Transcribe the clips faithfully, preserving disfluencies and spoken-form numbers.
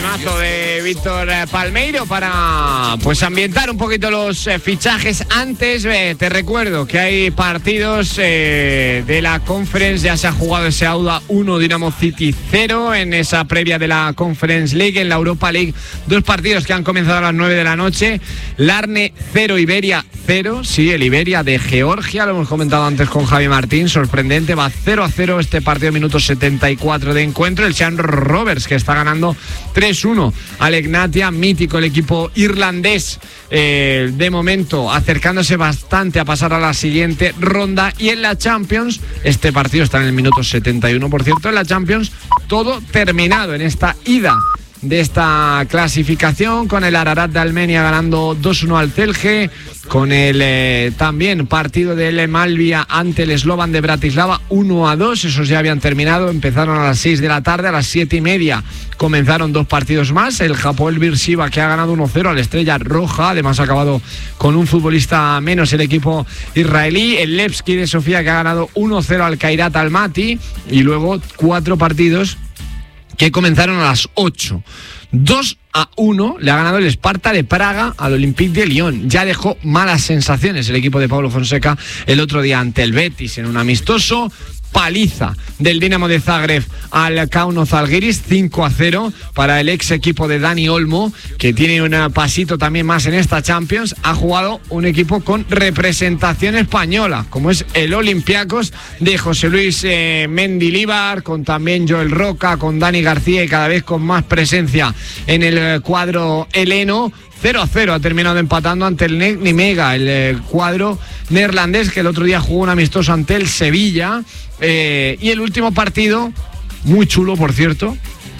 Temazo de Víctor Palmeiro para pues ambientar un poquito los eh, fichajes. Antes eh, te recuerdo que hay partidos eh, de la Conference. Ya se ha jugado ese Auda uno, Dinamo City cero en esa previa de la Conference League. En la Europa League, dos partidos que han comenzado a las nueve de la noche. Larne cero, Iberia cero. Sí, el Iberia de Georgia, lo hemos comentado antes con Javi Martín, sorprendente, va cero a cero este partido, minuto setenta y cuatro de encuentro. El Shamrock Rovers, que está ganando tres uno al Egnatia, mítico el equipo irlandés, eh, de momento acercándose bastante a pasar a la siguiente ronda. Y en la Champions, este partido está en el minuto setenta y uno, por cierto, en la Champions todo terminado en esta ida de esta clasificación, con el Ararat de Armenia ganando dos uno al Celje, con el eh, también partido del Malvia ante el Slovan de Bratislava uno a dos, esos ya habían terminado, empezaron a las seis de la tarde, a las siete y media comenzaron dos partidos más, el Hapoel Beersheva, que ha ganado uno cero al Estrella Roja, además ha acabado con un futbolista menos el equipo israelí, el Levski de Sofía, que ha ganado uno cero al Kairat Almaty, y luego cuatro partidos que comenzaron a las ocho. dos a uno le ha ganado el Sparta de Praga al Olympique de Lyon. Ya dejó malas sensaciones el equipo de Paulo Fonseca el otro día ante el Betis en un amistoso. Paliza del Dinamo de Zagreb al Kauno Zalgiris, cinco a cero para el ex equipo de Dani Olmo, que tiene un pasito también más en esta Champions. Ha jugado un equipo con representación española, como es el Olympiacos de José Luis eh, Mendilibar, con también Joel Roca, con Dani García, y cada vez con más presencia en el cuadro heleno. cero a cero ha terminado empatando ante el N E C Nimega, el eh, cuadro neerlandés, que el otro día jugó un amistoso ante el Sevilla. Eh, y el último partido, muy chulo por cierto,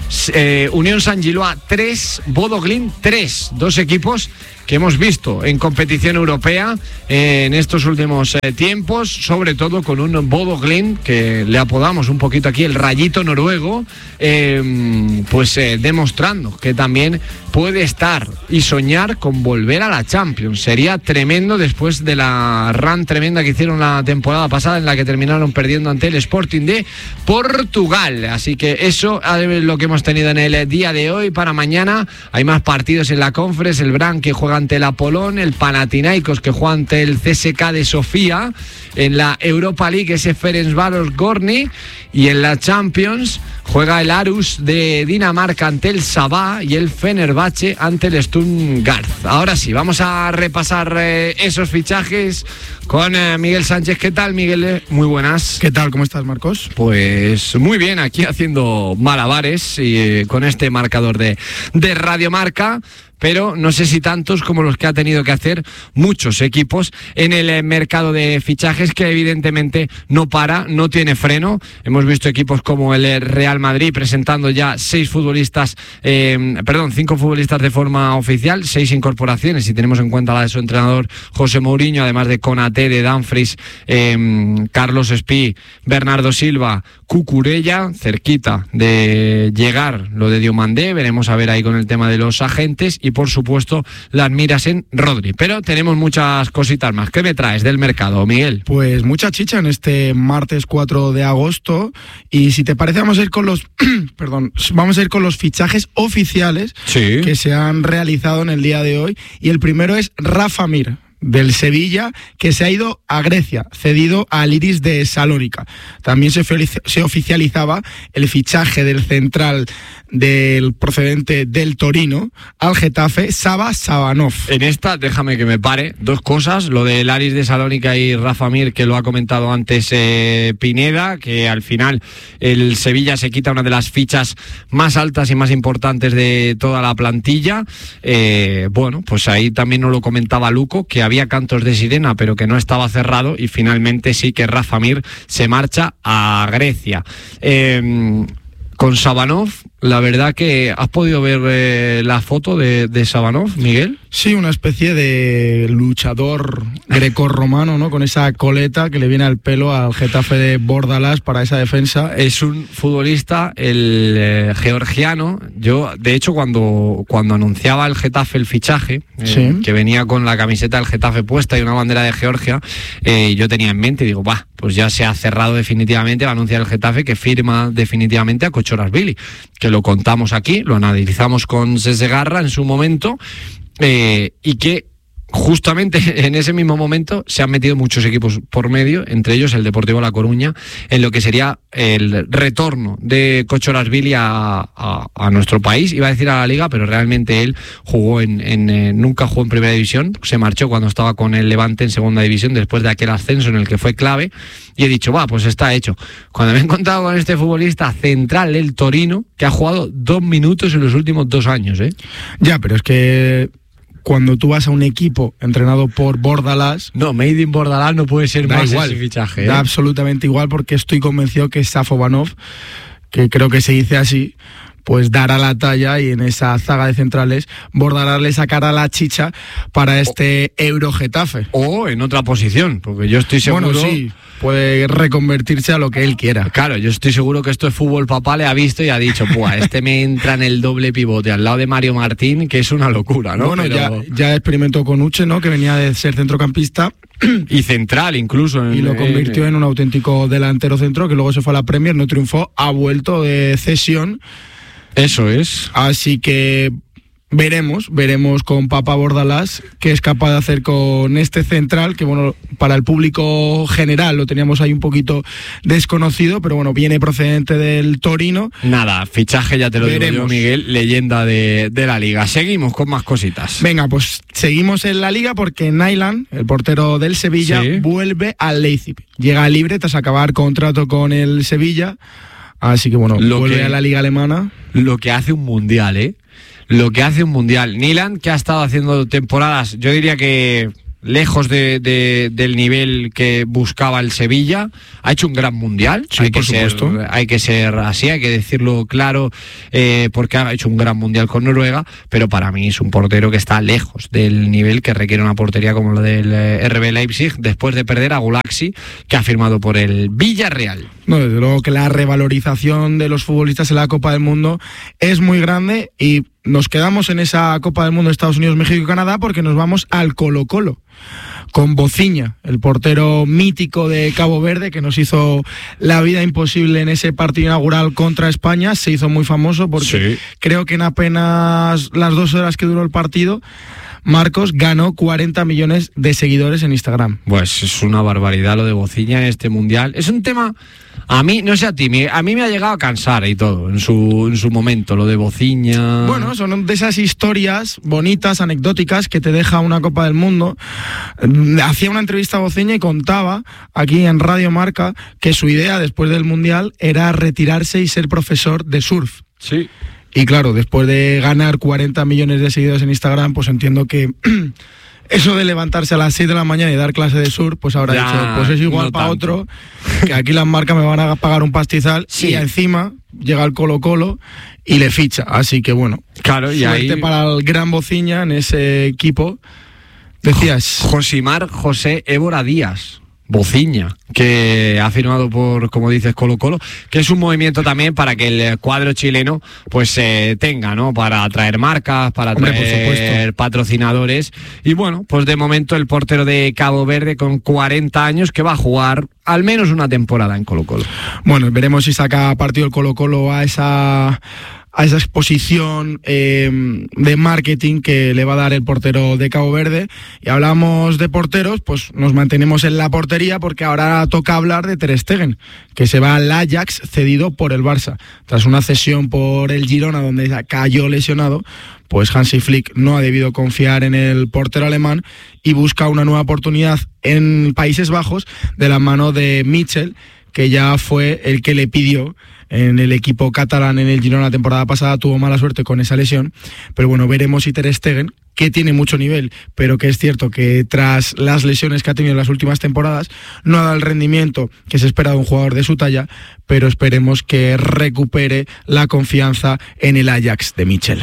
eh, Unión San Giloa tres, Bodo Glimt tres, dos equipos que hemos visto en competición europea eh, en estos últimos eh, tiempos, sobre todo con un Bodo Glimt que le apodamos un poquito aquí el rayito noruego, eh, pues eh, demostrando que también puede estar y soñar con volver a la Champions. Sería tremendo después de la run tremenda que hicieron la temporada pasada, en la que terminaron perdiendo ante el Sporting de Portugal. Así que eso es lo que hemos tenido en el día de hoy. Para mañana hay más partidos en la Conference, el Brann, que juega ante el Apolón, el Panathinaikos, que juega ante el C S K de Sofía. En la Europa League ese Ferencváros Gorni, y en la Champions juega el Aarhus de Dinamarca ante el Sabah y el Fenerbahce ante el Stuttgart. Ahora sí, vamos a repasar eh, esos fichajes con eh, Miguel Sánchez. ¿Qué tal, Miguel? Muy buenas. ¿Qué tal? ¿Cómo estás, Marcos? Pues muy bien, aquí haciendo malabares y eh, con este marcador de, de Radio Marca, pero no sé si tantos como los que ha tenido que hacer muchos equipos en el mercado de fichajes, que evidentemente no para, no tiene freno. Hemos visto equipos como el Real Madrid presentando ya seis futbolistas, eh, perdón, cinco futbolistas de forma oficial, seis incorporaciones, si tenemos en cuenta la de su entrenador José Mourinho, además de Konaté, de Dumfries, eh, Carlos Espí, Bernardo Silva, Cucurella, cerquita de llegar lo de Diomandé. Veremos a ver ahí con el tema de los agentes, y por supuesto las miras en Rodri. Pero tenemos muchas cositas más. ¿Qué me traes del mercado, Miguel? Pues mucha chicha en este martes cuatro de agosto, y si te parece vamos a ir con los perdón, vamos a ir con los fichajes oficiales, sí, que se han realizado en el día de hoy, y el primero es Rafa Mir, del Sevilla, que se ha ido a Grecia, cedido al Iris de Salónica. También se, se oficializaba el fichaje del central del procedente del Torino al Getafe, Saba Sabanov. En esta, déjame que me pare, dos cosas, lo del Aris de Salónica y Rafa Mir, que lo ha comentado antes eh, Pineda, que al final el Sevilla se quita una de las fichas más altas y más importantes de toda la plantilla. Eh, bueno, pues ahí también nos lo comentaba Luco, que había cantos de sirena pero que no estaba cerrado, y finalmente sí que Rafa Mir se marcha a Grecia. Eh, con Sabanov, la verdad que has podido ver eh, la foto de, de Sabanov, Miguel. Sí, una especie de luchador grecorromano, ¿no? Con esa coleta que le viene al pelo al Getafe de Bordalás para esa defensa. Es un futbolista, el eh, georgiano. Yo, de hecho, cuando, cuando anunciaba el Getafe el fichaje, eh, sí, que venía con la camiseta del Getafe puesta y una bandera de Georgia, eh, yo tenía en mente, digo, va, pues ya se ha cerrado definitivamente, va a anunciar el Getafe que firma definitivamente a Kochorashvili, que que lo contamos aquí, lo analizamos con Sesegarra en su momento, eh, y que justamente en ese mismo momento se han metido muchos equipos por medio, entre ellos el Deportivo La Coruña, en lo que sería el retorno de Cochorasvili a, a, a nuestro país. Iba a decir a la Liga, pero realmente él jugó en, en eh, nunca jugó en Primera División, se marchó cuando estaba con el Levante en Segunda División después de aquel ascenso en el que fue clave, y he dicho, va, pues está hecho. Cuando me he encontrado con este futbolista central del Torino, que ha jugado dos minutos en los últimos dos años, ¿eh? Ya, pero es que cuando tú vas a un equipo entrenado por Bordalás... No, Made in Bordalás no puede ser da más igual, ese fichaje. ¿eh? Da absolutamente igual, porque estoy convencido que Safovanov, que creo que se dice así, pues dará la talla, y en esa zaga de centrales Bordalás le sacará la chicha para este o, Euro Getafe. O en otra posición, porque yo estoy seguro... Bueno, sí, puede reconvertirse a lo que él quiera. Claro, yo estoy seguro que esto es fútbol papá, le ha visto y ha dicho, pues este me entra en el doble pivote al lado de Mario Martín, que es una locura, ¿no? Bueno, Pero... ya, ya experimentó con Uche, ¿no? Que venía de ser centrocampista. Y central incluso. En, y lo convirtió en, en un auténtico delantero centro, que luego se fue a la Premier, no triunfó, ha vuelto de cesión. Eso es. Así que veremos, veremos con Papa Bordalás qué es capaz de hacer con este central, que bueno, para el público general lo teníamos ahí un poquito desconocido, pero bueno, viene procedente del Torino. Nada, fichaje, ya te lo veremos. Digo yo, Miguel, leyenda de, de la Liga. Seguimos con más cositas. Venga, pues seguimos en la Liga, porque Nyland, el portero del Sevilla, sí, vuelve al Leipzig. Llega libre tras acabar contrato con el Sevilla. Así que bueno, lo vuelve que, a la Liga Alemana. Lo que hace un mundial, ¿eh? Lo que hace un mundial. Nyland, que ha estado haciendo temporadas, yo diría que lejos de, de, del nivel que buscaba el Sevilla, ha hecho un gran mundial. Sí, hay, por que ser, hay que ser así, hay que decirlo claro, eh, porque ha hecho un gran mundial con Noruega, pero para mí es un portero que está lejos del nivel que requiere una portería como la del eh, R B Leipzig, después de perder a Gulaxi, que ha firmado por el Villarreal. No, desde luego que la revalorización de los futbolistas en la Copa del Mundo es muy grande, y nos quedamos en esa Copa del Mundo de Estados Unidos, México y Canadá, porque nos vamos al Colo-Colo con Bociña, el portero mítico de Cabo Verde, que nos hizo la vida imposible en ese partido inaugural contra España. Se hizo muy famoso porque sí, creo que en apenas las dos horas que duró el partido, Marcos ganó cuarenta millones de seguidores en Instagram. Pues es una barbaridad lo de Bociña en este mundial. Es un tema, a mí, no sé a ti, a mí me ha llegado a cansar y todo en su, en su momento, lo de Bociña. Bueno, son de esas historias bonitas, anecdóticas, que te deja una Copa del Mundo. Hacía una entrevista a Bociña y contaba aquí en Radio Marca que su idea después del mundial era retirarse y ser profesor de surf. Sí. Y claro, después de ganar cuarenta millones de seguidores en Instagram, pues entiendo que eso de levantarse a las seis de la mañana y dar clase de surf, pues habrá ya, dicho, pues es igual no para otro, que aquí las marcas me van a pagar un pastizal, sí, y encima llega el Colo-Colo y le ficha. Así que bueno, claro, y suerte ahí para el gran Bociña en ese equipo. Decías. Josimar José Évora Díaz. Bociña, que ha firmado por, como dices, Colo-Colo, que es un movimiento también para que el cuadro chileno pues eh, tenga, ¿no? Para atraer marcas, para atraer patrocinadores. Y bueno, pues de momento el portero de Cabo Verde con cuarenta años, que va a jugar al menos una temporada en Colo-Colo. Bueno, veremos si saca partido el Colo-Colo a esa... a esa exposición eh, de marketing que le va a dar el portero de Cabo Verde. Y hablamos de porteros, pues nos mantenemos en la portería, porque ahora toca hablar de Ter Stegen, que se va al Ajax cedido por el Barça. Tras una cesión por el Girona, donde cayó lesionado, pues Hansi Flick no ha debido confiar en el portero alemán y busca una nueva oportunidad en Países Bajos de la mano de Mitchell, que ya fue el que le pidió en el equipo catalán en el Girona la temporada pasada. Tuvo mala suerte con esa lesión, pero bueno, veremos si Ter Stegen, que tiene mucho nivel, pero que es cierto que tras las lesiones que ha tenido en las últimas temporadas no ha dado el rendimiento que se espera de un jugador de su talla, pero esperemos que recupere la confianza en el Ajax de Mitchell.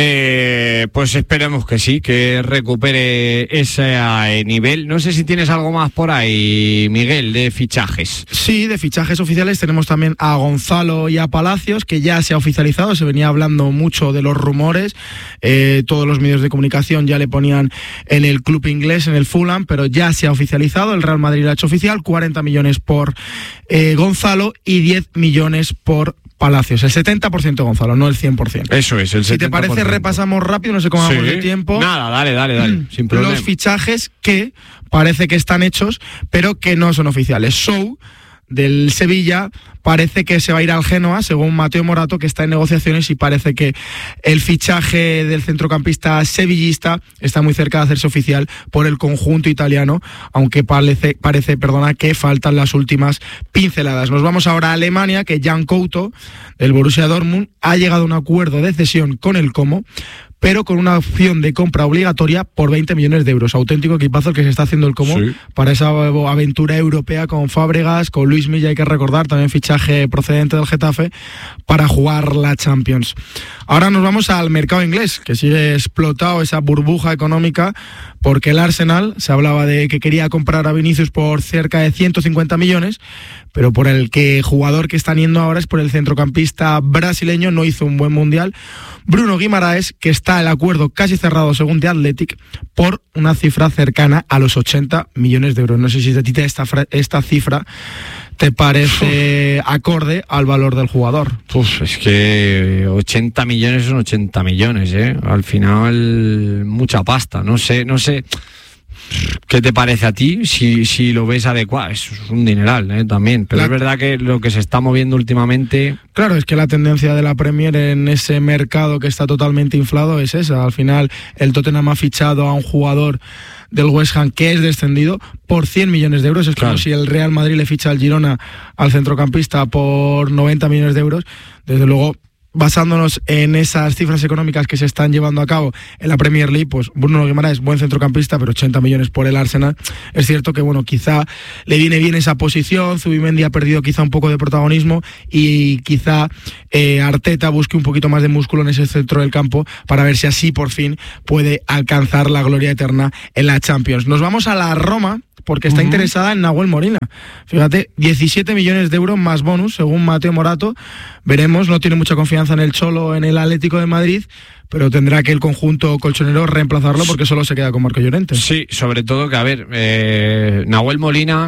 Eh, pues esperemos que sí, que recupere ese nivel. No sé si tienes algo más por ahí, Miguel, de fichajes. Sí, de fichajes oficiales tenemos también a Gonzalo y a Palacios, que ya se ha oficializado. Se venía hablando mucho de los rumores, eh, todos los medios de comunicación ya le ponían en el club inglés, en el Fulham, pero ya se ha oficializado. El Real Madrid lo ha hecho oficial, cuarenta millones por eh, Gonzalo y diez millones por Palacios. El setenta por ciento, Gonzalo, no el cien por ciento. Eso es, el setenta por ciento. Si te parece, repasamos rápido, no sé cómo vamos de tiempo. Nada, dale, dale, dale, sin problema. Los fichajes que parece que están hechos, pero que no son oficiales. Sou, del Sevilla, parece que se va a ir al Genoa, según Mateo Morato, que está en negociaciones, y parece que el fichaje del centrocampista sevillista está muy cerca de hacerse oficial por el conjunto italiano, aunque parece, parece perdona, que faltan las últimas pinceladas. Nos vamos ahora a Alemania, que Jan Couto, del Borussia Dortmund, ha llegado a un acuerdo de cesión con el Como, pero con una opción de compra obligatoria por veinte millones de euros. Auténtico equipazo el que se está haciendo el Como, sí, para esa aventura europea con Fábregas, con Luis Milla, hay que recordar, también fichaje procedente del Getafe, para jugar la Champions. Ahora nos vamos al mercado inglés, que sigue explotado esa burbuja económica, porque el Arsenal, se hablaba de que quería comprar a Vinicius por cerca de ciento cincuenta millones, pero por el que jugador que están yendo ahora es por el centrocampista brasileño, no hizo un buen mundial, Bruno Guimaraes, que está el acuerdo casi cerrado según The Athletic por una cifra cercana a los ochenta millones de euros. No sé si a ti esta, esta cifra te parece Uf. acorde al valor del jugador. Uf, es que ochenta millones son ochenta millones, ¿eh? Al final mucha pasta, no sé, no sé. ¿Qué te parece a ti? Si, si lo ves adecuado, es un dineral, ¿eh? También, pero la... es verdad que lo que se está moviendo últimamente... Claro, es que la tendencia de la Premier en ese mercado que está totalmente inflado es esa. Al final el Tottenham ha fichado a un jugador del West Ham que es descendido por cien millones de euros. Es claro, como si el Real Madrid le ficha al Girona al centrocampista por noventa millones de euros. Desde luego, basándonos en esas cifras económicas que se están llevando a cabo en la Premier League, pues Bruno Guimaraes es buen centrocampista, pero ochenta millones por el Arsenal. Es cierto que, bueno, quizá le viene bien esa posición, Zubimendi ha perdido quizá un poco de protagonismo y quizá eh, Arteta busque un poquito más de músculo en ese centro del campo para ver si así por fin puede alcanzar la gloria eterna en la Champions. Nos vamos a la Roma, porque está uh-huh. interesada en Nahuel Molina. Fíjate, diecisiete millones de euros más bonus, según Mateo Morato. Veremos, no tiene mucha confianza en el Cholo, en el Atlético de Madrid, pero tendrá que el conjunto colchonero reemplazarlo porque solo se queda con Marco Llorente. Sí, sobre todo que, a ver, eh, Nahuel Molina...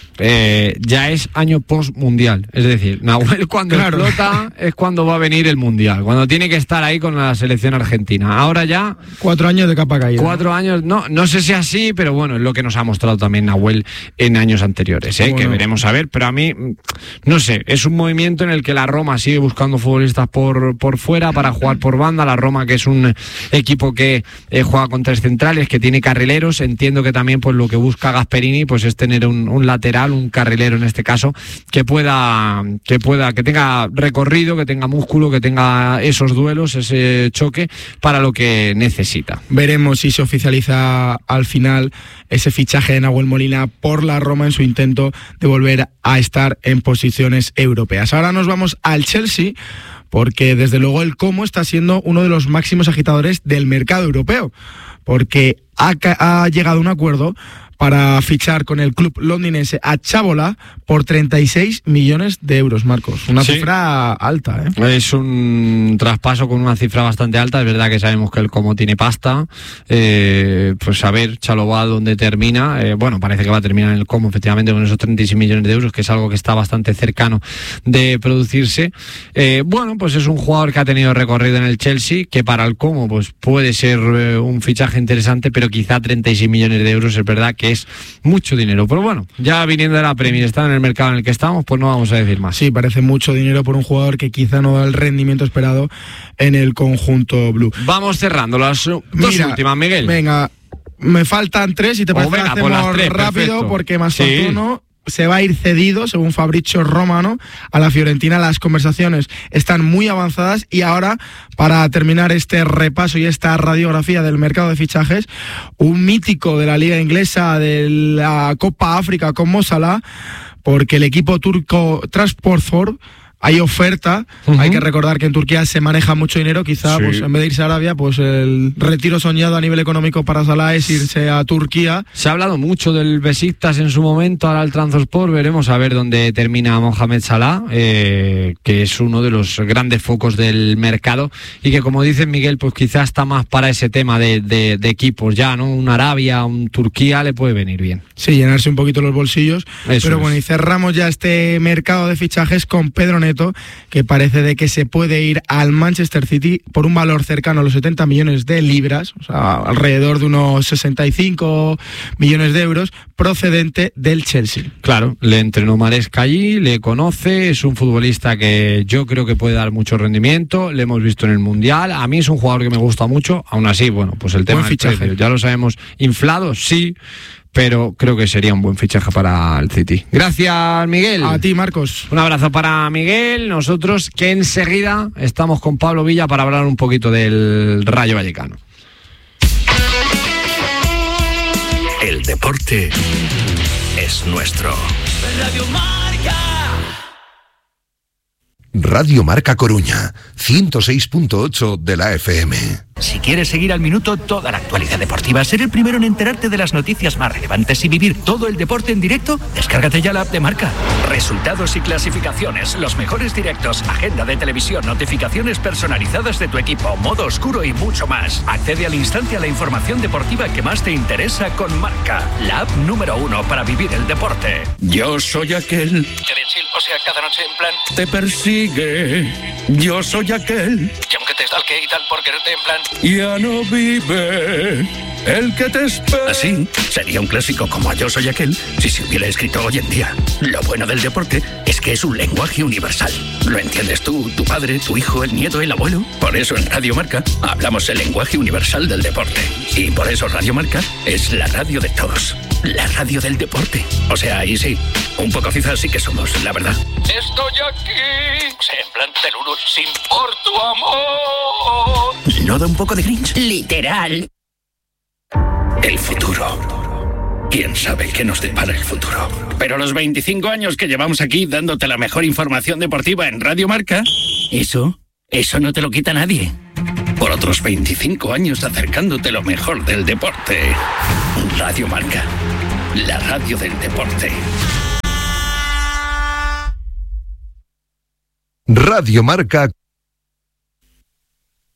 Eh, ya es año post-mundial, es decir, Nahuel cuando claro. explota es cuando va a venir el mundial, cuando tiene que estar ahí con la selección argentina. Ahora ya... Cuatro años de capa caída. Cuatro años, no, no sé si así, pero bueno, es lo que nos ha mostrado también Nahuel en años anteriores, ¿eh? Bueno. Que veremos a ver, pero a mí, no sé, es un movimiento en el que la Roma sigue buscando futbolistas por, por fuera para jugar por banda. La Roma, que es un equipo que eh, juega con tres centrales, que tiene carrileros, entiendo que también pues lo que busca Gasperini pues es tener un, un lateral, un carrilero en este caso, que pueda, que pueda, que tenga recorrido, que tenga músculo, que tenga esos duelos, ese choque para lo que necesita. Veremos si se oficializa al final ese fichaje de Nahuel Molina por la Roma en su intento de volver a estar en posiciones europeas. Ahora nos vamos al Chelsea, porque desde luego el Como está siendo uno de los máximos agitadores del mercado europeo, porque ha, ha llegado a un acuerdo para fichar con el club londinense a Chabola por treinta y seis millones de euros, Marcos. Una sí. cifra alta, ¿eh? Es un traspaso con una cifra bastante alta. Es verdad que sabemos que el Como tiene pasta. Eh, pues a ver, Chalobah dónde termina. Eh, bueno, parece que va a terminar en el Como, efectivamente, con esos treinta y seis millones de euros, que es algo que está bastante cercano de producirse. Eh, bueno, pues es un jugador que ha tenido recorrido en el Chelsea, que para el Como pues puede ser eh, un fichaje interesante, pero quizá treinta y seis millones de euros es verdad que es mucho dinero, pero bueno, ya viniendo de la Premier, está en el mercado en el que estamos, pues no vamos a decir más. Sí, parece mucho dinero por un jugador que quizá no da el rendimiento esperado en el conjunto blue. Vamos cerrando las dos Mira, últimas, Miguel. Venga, me faltan tres y te parece oh, venga, que hacemos tres, rápido, perfecto. Porque Mascherano sí. se va a ir cedido, según Fabrizio Romano, a la Fiorentina. Las conversaciones están muy avanzadas y ahora, para terminar este repaso y esta radiografía del mercado de fichajes, un mítico de la liga inglesa, de la Copa África con Mo Salah, porque el equipo turco Trabzonspor, hay oferta, uh-huh. hay que recordar que en Turquía se maneja mucho dinero, quizá sí. pues en vez de irse a Arabia, pues el retiro soñado a nivel económico para Salah es irse a Turquía. Se ha hablado mucho del Besiktas en su momento, ahora el Trabzonspor, veremos a ver dónde termina Mohamed Salah, eh, que es uno de los grandes focos del mercado y que, como dice Miguel, pues quizás está más para ese tema de, de, de equipos ya, ¿no? Un Arabia, un Turquía le puede venir bien. Sí, llenarse un poquito los bolsillos. Eso pero es. Bueno, y cerramos ya este mercado de fichajes con Pedro Neto, Neto, que parece de que se puede ir al Manchester City por un valor cercano a los setenta millones de libras, o sea, alrededor de unos sesenta y cinco millones de euros, procedente del Chelsea. Claro, le entrenó Maresca allí, le conoce, es un futbolista que yo creo que puede dar mucho rendimiento, le hemos visto en el Mundial, a mí es un jugador que me gusta mucho, aún así, bueno, pues el tema del precio, ya lo sabemos, inflado, sí, pero creo que sería un buen fichaje para el City. Gracias, Miguel. A ti, Marcos. Un abrazo para Miguel. Nosotros que enseguida estamos con Pablo Villa para hablar un poquito del Rayo Vallecano. El deporte es nuestro. Radio Marca. Radio Marca Coruña, ciento seis punto ocho de la F M. Si quieres seguir al minuto toda la actualidad deportiva, ser el primero en enterarte de las noticias más relevantes y vivir todo el deporte en directo, descárgate ya la app de Marca. Resultados y clasificaciones, los mejores directos, agenda de televisión, notificaciones personalizadas de tu equipo, modo oscuro y mucho más. Accede al instante a la información deportiva que más te interesa con Marca, la app número uno para vivir el deporte. Yo soy aquel... O sea, cada noche en plan... Te persigue. Yo soy aquel... Que aunque te stalkee y tal por quererte en plan... Ya no vive el que te espera. Así, sería un clásico como Yo soy aquel si se hubiera escrito hoy en día. Lo bueno del deporte es que es un lenguaje universal. ¿Lo entiendes tú, tu padre, tu hijo, el nieto, el abuelo? Por eso en Radio Marca hablamos el lenguaje universal del deporte. Y por eso Radio Marca es la radio de todos. La radio del deporte. O sea, ahí sí, un poco cifras sí que somos, la verdad. Estoy aquí. O sea, en plan teluro, sin por tu amor. ¿No da un poco de cringe? Literal. El futuro. ¿Quién sabe qué nos depara el futuro? Pero los veinticinco años que llevamos aquí dándote la mejor información deportiva en Radio Marca, eso, eso no te lo quita nadie. Por otros veinticinco años acercándote lo mejor del deporte. Radio Marca, la radio del deporte. Radio Marca